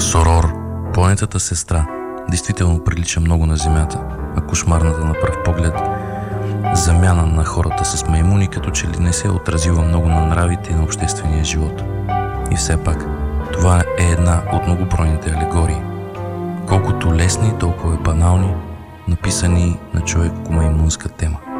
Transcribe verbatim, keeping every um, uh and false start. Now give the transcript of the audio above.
Сорор, планетата сестра, действително прилича много на Земята, а кошмарната на пръв поглед замяна на хората с маймуни като че ли не се е отразила много на нравите и на обществения живот. И все пак, това е една от многобройните алегории. Колкото лесни, толкова банални, написани на човекомаймунска тема.